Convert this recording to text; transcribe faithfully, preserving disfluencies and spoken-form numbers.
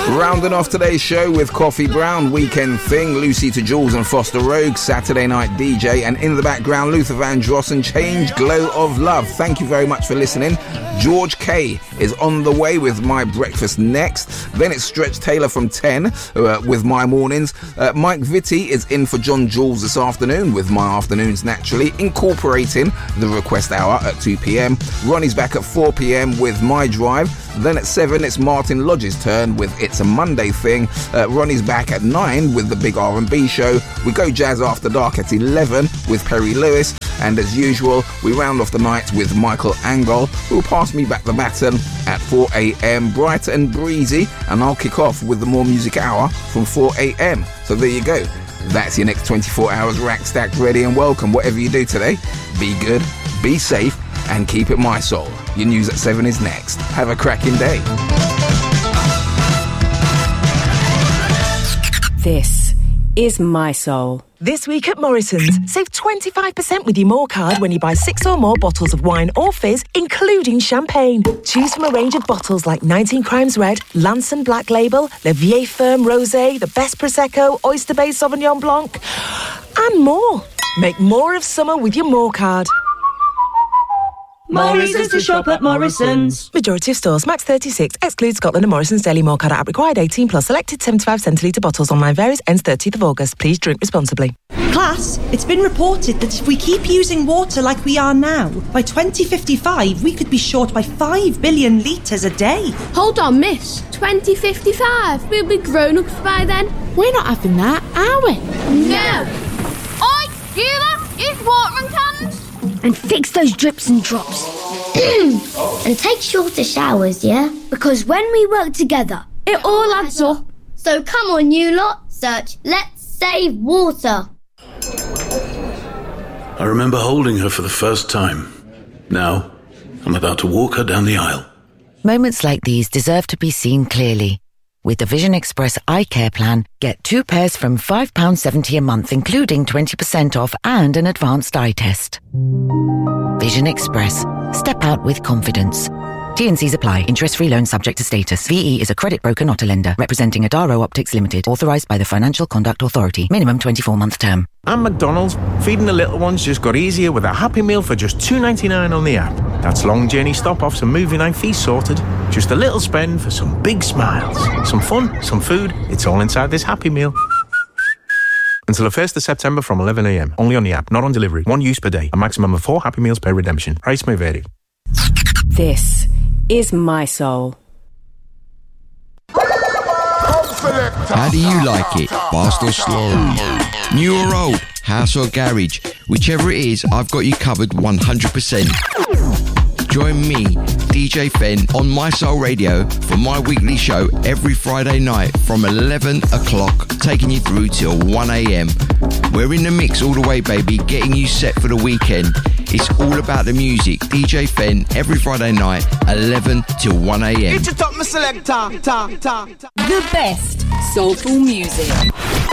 Rounding off today's show with Coffee Brown, Weekend Thing, Lucy to Jules and Foster Rogue, Saturday Night D J, and in the background, Luther Vandross and Change, Glow of Love. Thank you very much for listening. George K is on the way with My Breakfast next. Then it's Stretch Taylor from ten uh, with My Mornings. Uh, Mike Vitti is in for John Jules this afternoon with My Afternoons Naturally, incorporating the request hour at two p.m. Ronnie's back at four p.m. with My Drive. Then at seven, it's Martin Lodge's turn with It's a Monday Thing. Uh, Ronnie's back at nine with the Big R and B Show. We go Jazz After Dark at eleven with Perry Lewis. And as usual, we round off the night with Michael Angol, who will pass me back the baton at four a.m. bright and breezy. And I'll kick off with the More Music Hour from four a.m. So there you go. That's your next twenty-four hours rack stacked ready and welcome. Whatever you do today, be good, be safe, and keep it my soul. Your news at seven is next. Have a cracking day. This is My Soul. This week at Morrison's, save twenty-five percent with your More card when you buy six or more bottles of wine or fizz, including champagne. Choose from a range of bottles like nineteen Crimes Red, Lanson Black Label, Le Vieille Ferme Rosé, the Best Prosecco, Oyster Bay Sauvignon Blanc, and more. Make more of summer with your More card. More reasons to shop at Morrison's. Majority of stores, max thirty-six, exclude Scotland and Morrison's Daily More card app required eighteen plus, selected seventy-five centilitre bottles online varies, ends thirtieth of August. Please drink responsibly. Class, it's been reported that if we keep using water like we are now, by twenty fifty-five we could be short by five billion litres a day. Hold on, miss. twenty fifty-five? We'll be grown-ups by then. We're not having that, are we? No. Oi, you lot, use watering cans. And fix those drips and drops. And take shorter showers, yeah? Because when we work together, it all adds up. So come on, you lot, search Let's Save Water. I remember holding her for the first time. Now, I'm about to walk her down the aisle. Moments like these deserve to be seen clearly. With the Vision Express Eye Care Plan, get two pairs from five pounds seventy a month, including twenty percent off and an advanced eye test. Vision Express. Step out with confidence. T and C's apply. Interest-free loan subject to status. V E is a credit broker, not a lender. Representing Adaro Optics Limited. Authorised by the Financial Conduct Authority. Minimum twenty-four month term. And McDonald's, feeding the little ones just got easier with a Happy Meal for just two ninety-nine on the app. That's long journey stop-offs and movie night fees sorted. Just a little spend for some big smiles. Some fun, some food. It's all inside this Happy Meal. Until the first of September from eleven a.m. Only on the app, not on delivery. One use per day. A maximum of four Happy Meals per redemption. Price may vary. This is My Soul. How do you like it? Fast or slow? New or old? House or garage? Whichever it is, I've got you covered one hundred percent. Join me, D J Fen, on My Soul Radio for my weekly show every Friday night from eleven o'clock, taking you through till one a.m. We're in the mix all the way, baby, getting you set for the weekend. It's all about the music. D J Fen, every Friday night, eleven till one a.m. Get your top, my selector. Ta, ta, ta. The best soulful music.